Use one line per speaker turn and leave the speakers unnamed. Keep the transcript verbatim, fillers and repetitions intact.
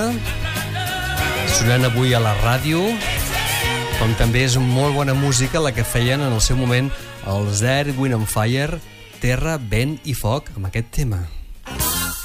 sonant avui a la ràdio, com també és molt bona música la que feien en el seu moment els Earth, Wind and Fire, Terra, Vent i Foc, amb aquest tema.